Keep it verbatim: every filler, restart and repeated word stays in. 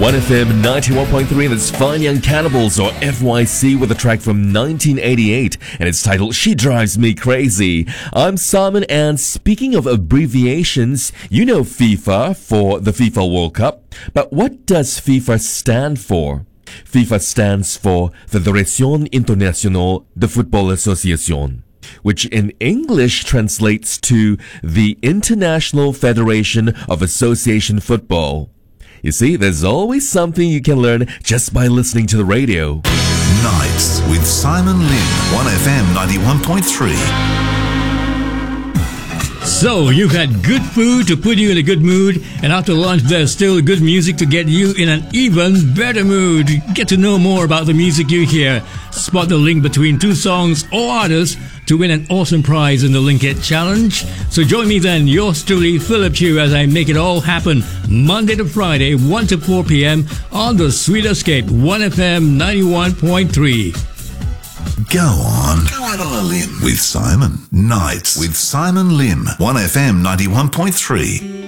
one F M ninety-one point three, and it's Fine Young Cannibals, or F Y C, with a track from nineteen eighty-eight, and it's titled She Drives Me Crazy. I'm Simon, and speaking of abbreviations, you know FIFA for the FIFA World Cup, but what does FIFA stand for? FIFA stands for Fédération Internationale de Football Association, which in English translates to the International Federation of Association Football. You see, there's always something you can learn just by listening to the radio. Nights with Simon Lim, one F M ninety-one point three. So, you've had good food to put you in a good mood, and after lunch there's still good music to get you in an even better mood. Get to know more about the music you hear. Spot the link between two songs or artists to win an awesome prize in the Link It Challenge. So join me then, yours truly, Philip Chew, as I make it all happen Monday to Friday, one to four p.m. on the Sweet Escape, one F M ninety-one point three. Go on. Go on a limb with Simon. Nights with Simon Lim, one F M ninety-one point three.